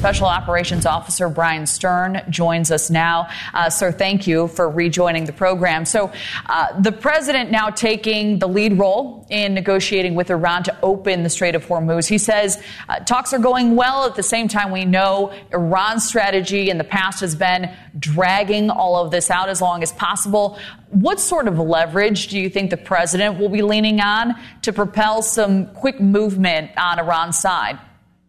Special Operations Officer Brian Stern joins us now. Sir, thank you for rejoining the program. So the president now taking the lead role in negotiating with Iran to open the Strait of Hormuz. He says talks are going well. At the same time, we know Iran's strategy in the past has been dragging all of this out as long as possible. What sort of leverage do you think the president will be leaning on to propel some quick movement on Iran's side?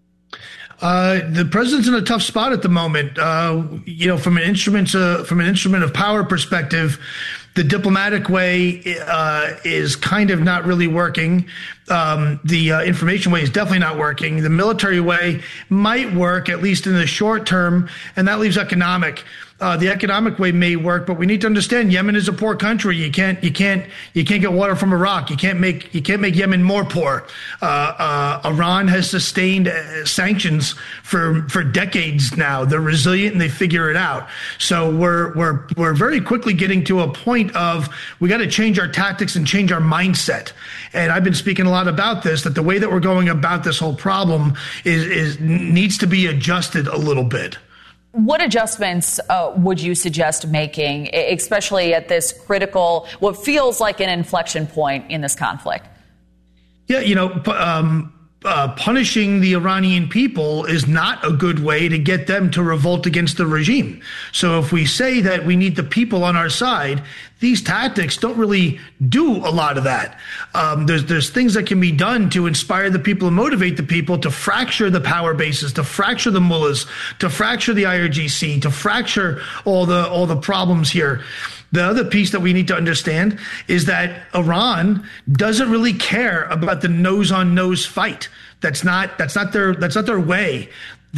The president's in a tough spot at the moment. From an instrument of power perspective, the diplomatic way is kind of not really working. The information way is definitely not working. The military way might work, at least in the short term, and that leaves economic. The economic way may work, but we need to understand Yemen is a poor country. You can't get water from a rock. You can't make Yemen more poor. Iran has sustained sanctions for decades now. They're resilient and they figure it out. So we're very quickly getting to a point of we got to change our tactics and change our mindset. And I've been speaking a lot about this, that the way that we're going about this whole problem is needs to be adjusted a little bit. What adjustments would you suggest making, especially at this critical, what feels like an inflection point in this conflict? Yeah, punishing the Iranian people is not a good way to get them to revolt against the regime. So if we say that we need the people on our side, these tactics don't really do a lot of that. There's things that can be done to inspire the people and motivate the people to fracture the power bases, to fracture the mullahs, to fracture the IRGC, to fracture all the problems here. The other piece that we need to understand is that Iran doesn't really care about the nose-on-nose fight. That's not their way.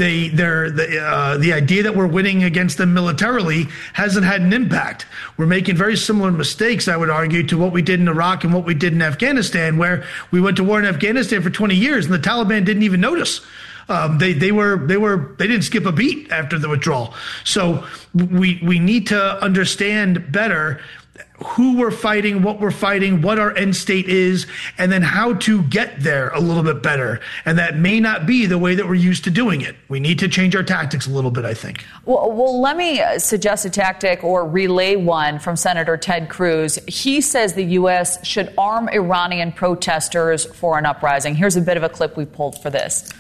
The idea that we're winning against them militarily hasn't had an impact. We're making very similar mistakes, I would argue, to what we did in Iraq and what we did in Afghanistan, where we went to war in Afghanistan for 20 years and the Taliban didn't even notice. They didn't skip a beat after the withdrawal. So we need to understand better who we're fighting, what our end state is, and then how to get there a little bit better. And that may not be the way that we're used to doing it. We need to change our tactics a little bit, I think. Well, let me suggest a tactic or relay one from Senator Ted Cruz. He says the U.S. should arm Iranian protesters for an uprising. Here's a bit of a clip we pulled for this.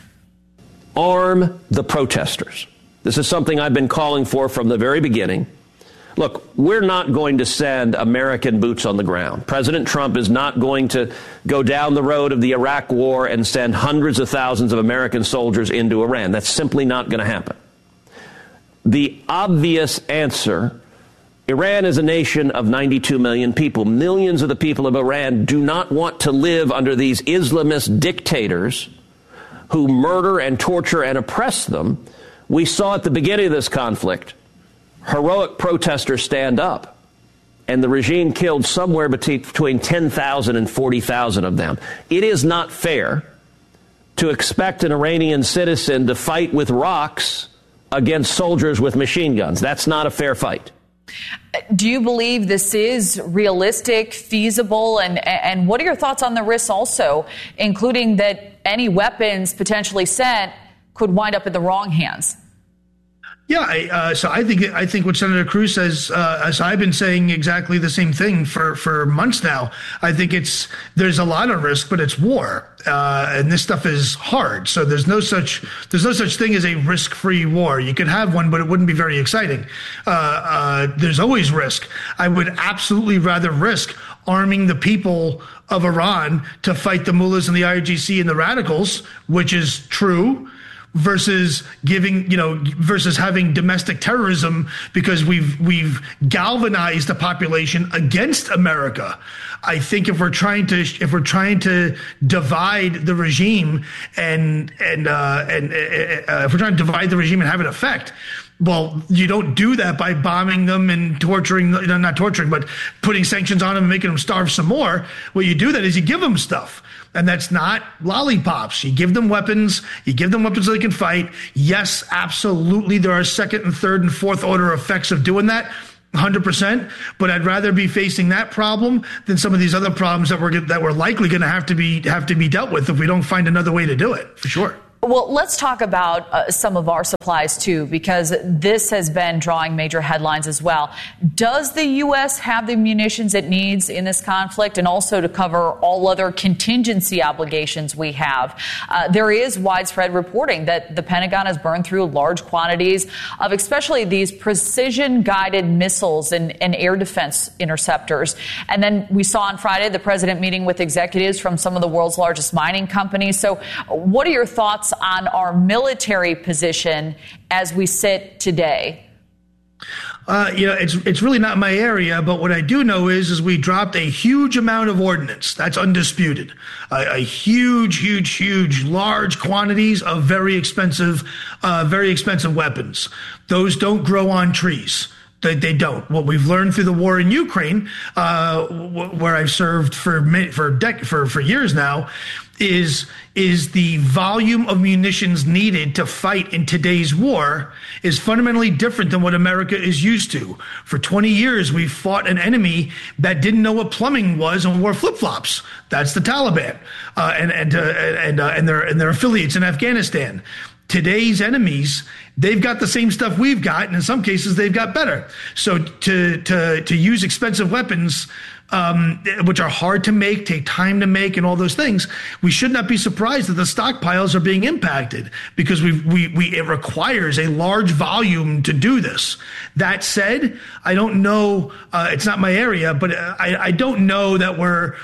Arm the protesters. This is something I've been calling for from the very beginning. Look, we're not going to send American boots on the ground. President Trump is not going to go down the road of the Iraq war and send hundreds of thousands of American soldiers into Iran. That's simply not going to happen. The obvious answer, Iran is a nation of 92 million people. Millions of the people of Iran do not want to live under these Islamist dictators who murder and torture and oppress them. We saw at the beginning of this conflict heroic protesters stand up, and the regime killed somewhere between 10,000 and 40,000 of them. It is not fair to expect an Iranian citizen to fight with rocks against soldiers with machine guns. That's not a fair fight. Do you believe this is realistic, feasible, and what are your thoughts on the risks also, including that any weapons potentially sent could wind up in the wrong hands? Yeah, so I think what Senator Cruz says, as I've been saying exactly the same thing for months now. I think there's a lot of risk, but it's war, and this stuff is hard. So there's no such thing as a risk-free war. You could have one, but it wouldn't be very exciting. There's always risk. I would absolutely rather risk arming the people of Iran to fight the mullahs and the IRGC and the radicals, which is true, versus having domestic terrorism because we've galvanized the population against America. I think if we're trying to divide the regime and if we're trying to divide the regime and have an effect, well, you don't do that by bombing them and torturing, not torturing, but putting sanctions on them and making them starve some more. What you do that is you give them stuff. And that's not lollipops. You give them weapons. You give them weapons so they can fight. Yes, absolutely. There are second and third and fourth order effects of doing that. 100%. But I'd rather be facing that problem than some of these other problems that we're likely going to have to be dealt with if we don't find another way to do it, for sure. Well, let's talk about some of our supplies, too, because this has been drawing major headlines as well. Does the U.S. have the munitions it needs in this conflict, and also to cover all other contingency obligations we have? There is widespread reporting that the Pentagon has burned through large quantities of especially these precision-guided missiles and air defense interceptors. And then we saw on Friday the president meeting with executives from some of the world's largest mining companies. So what are your thoughts on our military position as we sit today? It's really not my area, but what I do know is we dropped a huge amount of ordnance. That's undisputed. A huge, large quantities of very expensive weapons. Those don't grow on trees. They don't. What we've learned through the war in Ukraine, where I've served for years now, is the volume of munitions needed to fight in today's war is fundamentally different than what America is used to. For 20 years, we've fought an enemy that didn't know what plumbing was and wore flip-flops. That's the Taliban and their affiliates in Afghanistan. Today's enemies, they've got the same stuff we've got, and in some cases they've got better. So to use expensive weapons, which are hard to make, take time to make, and all those things, we should not be surprised that the stockpiles are being impacted, because it requires a large volume to do this. That said, I don't know, it's not my area, but I don't know that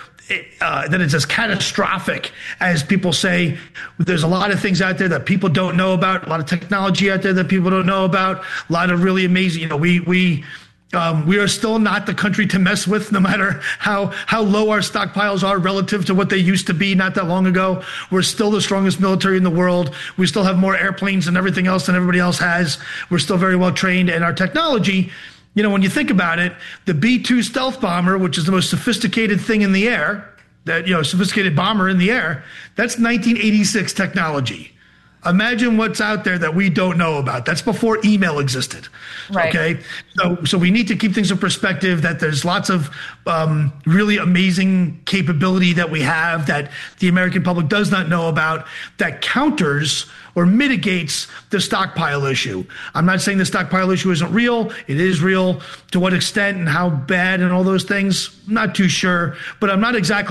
that it's as catastrophic as people say. There's a lot of things out there that people don't know about, a lot of technology out there that people don't know about, a lot of really amazing, we are still not the country to mess with, no matter how low our stockpiles are relative to what they used to be not that long ago. We're still the strongest military in the world. We still have more airplanes and everything else than everybody else has. We're still very well trained, and our technology, when you think about it, the B-2 stealth bomber, which is the most sophisticated thing in the air, sophisticated bomber in the air, that's 1986 technology. Imagine what's out there that we don't know about. That's before email existed. Right. Okay. So we need to keep things in perspective, that there's lots of really amazing capability that we have that the American public does not know about, that counters or mitigates the stockpile issue. I'm not saying the stockpile issue isn't real. It is real. To what extent and how bad and all those things, I'm not too sure. But I'm not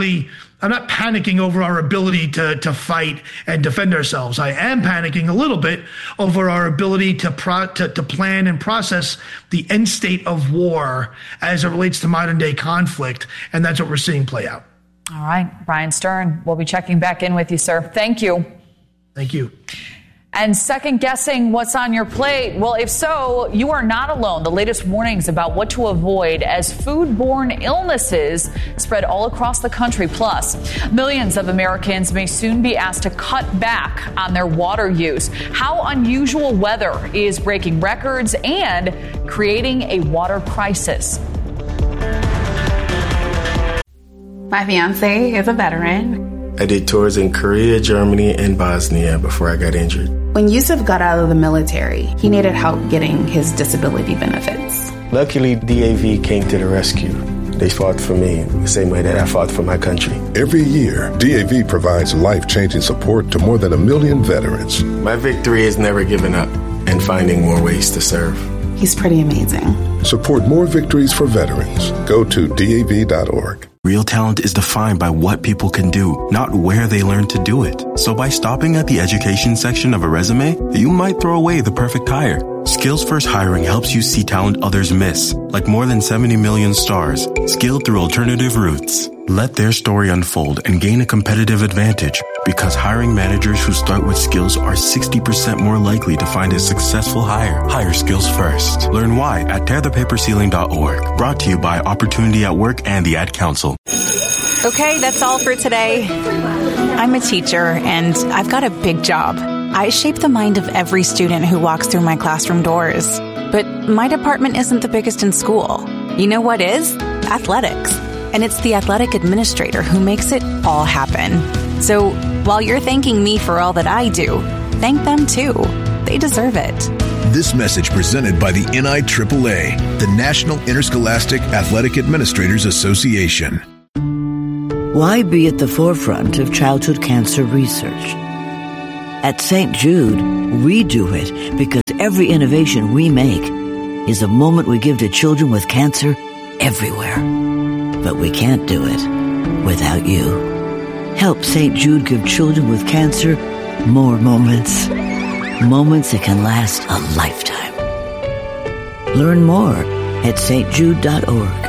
panicking over our ability to fight and defend ourselves. I am panicking a little bit over our ability to plan and process the end state of war as it relates to modern day conflict. And that's what we're seeing play out. All right. Brian Stern, we'll be checking back in with you, sir. Thank you. Thank you. And second guessing what's on your plate? Well, if so, you are not alone. The latest warnings about what to avoid as foodborne illnesses spread all across the country. Plus, millions of Americans may soon be asked to cut back on their water use. How unusual weather is breaking records and creating a water crisis. My fiance is a veteran. I did tours in Korea, Germany, and Bosnia before I got injured. When Yusuf got out of the military, he needed help getting his disability benefits. Luckily, DAV came to the rescue. They fought for me the same way that I fought for my country. Every year, DAV provides life-changing support to more than 1 million veterans. My victory is never giving up and finding more ways to serve. He's pretty amazing. Support more victories for veterans. Go to DAV.org. Real talent is defined by what people can do, not where they learn to do it. So by stopping at the education section of a resume, you might throw away the perfect hire. Skills First Hiring helps you see talent others miss, like more than 70 million stars, skilled through alternative routes. Let their story unfold and gain a competitive advantage, because hiring managers who start with skills are 60% more likely to find a successful hire. Hire skills first. Learn why at tearthepaperceiling.org. Brought to you by Opportunity at Work and the Ad Council. Okay, that's all for today. I'm a teacher, and I've got a big job. I shape the mind of every student who walks through my classroom doors. But my department isn't the biggest in school. You know what is? Athletics. And it's the athletic administrator who makes it all happen. So while you're thanking me for all that I do, thank them too. They deserve it. This message presented by the NIAAA, the National Interscholastic Athletic Administrators Association. Why be at the forefront of childhood cancer research? At St. Jude, we do it because every innovation we make is a moment we give to children with cancer everywhere. But we can't do it without you. Help St. Jude give children with cancer more moments. Moments that can last a lifetime. Learn more at stjude.org.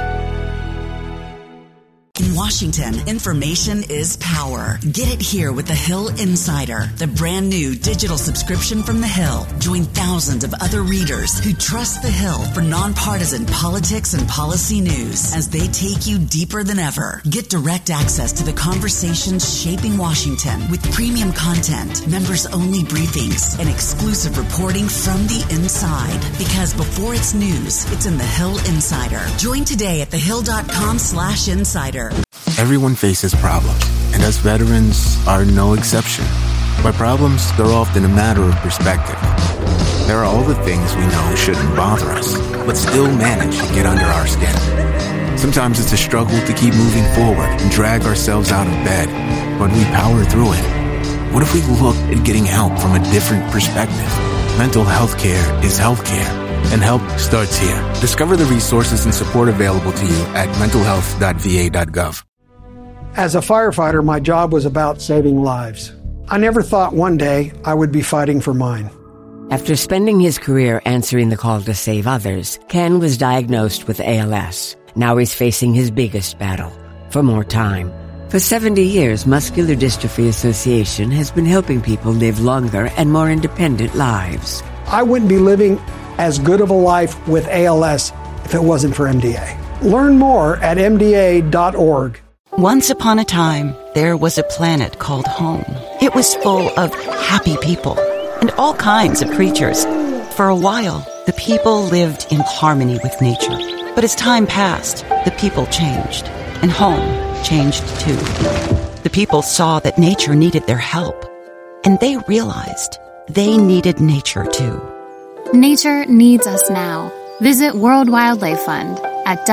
In Washington, information is power. Get it here with The Hill Insider, the brand new digital subscription from The Hill. Join thousands of other readers who trust The Hill for nonpartisan politics and policy news as they take you deeper than ever. Get direct access to the conversations shaping Washington with premium content, members-only briefings, and exclusive reporting from the inside. Because before it's news, it's in The Hill Insider. Join today at thehill.com/insider. Everyone faces problems, and us veterans are no exception. By problems, they're often a matter of perspective. There are all the things we know shouldn't bother us, but still manage to get under our skin. Sometimes it's a struggle to keep moving forward and drag ourselves out of bed, but we power through it. What if we looked at getting help from a different perspective? Mental health care is healthcare, and help starts here. Discover the resources and support available to you at mentalhealth.va.gov. As a firefighter, my job was about saving lives. I never thought one day I would be fighting for mine. After spending his career answering the call to save others, Ken was diagnosed with ALS. Now he's facing his biggest battle, for more time. For 70 years, Muscular Dystrophy Association has been helping people live longer and more independent lives. I wouldn't be living as good of a life with ALS if it wasn't for MDA. Learn more at MDA.org. Once upon a time, there was a planet called home. It was full of happy people and all kinds of creatures. For a while, the people lived in harmony with nature. But as time passed, the people changed, and home changed too. The people saw that nature needed their help, and they realized they needed nature too. Nature needs us now. Visit World Wildlife Fund at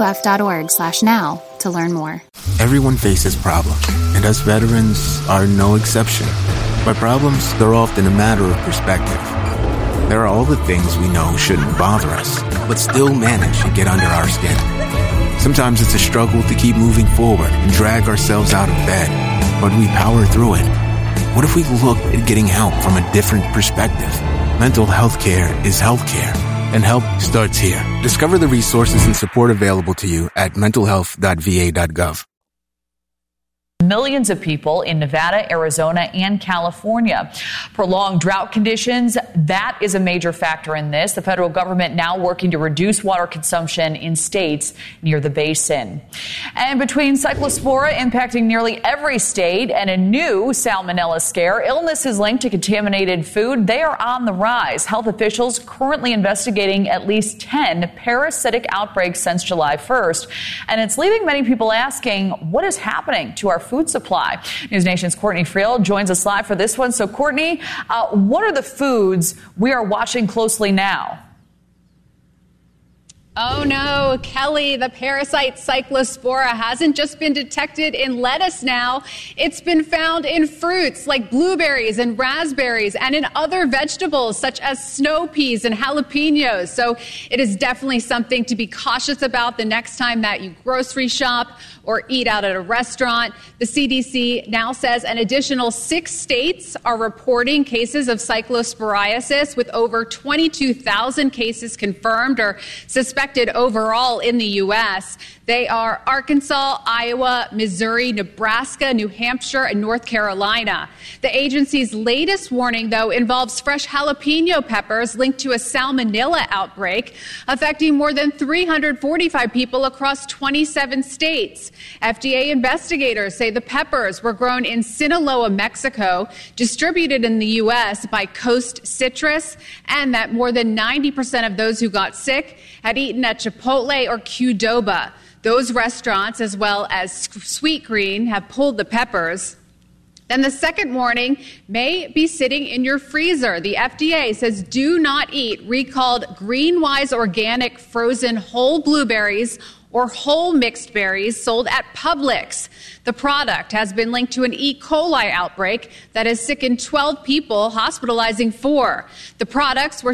WWF.org/now to learn more. Everyone faces problems, and us veterans are no exception. By problems, they're often a matter of perspective. There are all the things we know shouldn't bother us, but still manage to get under our skin. Sometimes it's a struggle to keep moving forward and drag ourselves out of bed, but we power through it. What if we looked at getting help from a different perspective? Mental health care is healthcare, and help starts here. Discover the resources and support available to you at mentalhealth.va.gov. Millions of people in Nevada, Arizona, and California. Prolonged drought conditions, that is a major factor in this. The federal government now working to reduce water consumption in states near the basin. And between Cyclospora impacting nearly every state and a new salmonella scare, illnesses linked to contaminated food, they are on the rise. Health officials currently investigating at least 10 parasitic outbreaks since July 1st. And it's leaving many people asking, what is happening to our food supply? News Nation's Courtney Friel joins us live for this one. So, Courtney, what are the foods we are watching closely now? Oh no, Kelly, the parasite Cyclospora hasn't just been detected in lettuce now. It's been found in fruits like blueberries and raspberries and in other vegetables such as snow peas and jalapenos. So it is definitely something to be cautious about the next time that you grocery shop or eat out at a restaurant. The CDC now says an additional 6 states are reporting cases of cyclosporiasis, with over 22,000 cases confirmed or suspected overall in the U.S. They are Arkansas, Iowa, Missouri, Nebraska, New Hampshire, and North Carolina. The agency's latest warning, though, involves fresh jalapeno peppers linked to a salmonella outbreak affecting more than 345 people across 27 states. FDA investigators say the peppers were grown in Sinaloa, Mexico, distributed in the U.S. by Coast Citrus, and that more than 90% of those who got sick had eaten at Chipotle or Qdoba. Those restaurants, as well as Sweet Green, have pulled the peppers. Then the second warning may be sitting in your freezer. The FDA says do not eat recalled GreenWise organic frozen whole blueberries or whole mixed berries sold at Publix. The product has been linked to an E. coli outbreak that has sickened 12 people, hospitalizing 4. The products were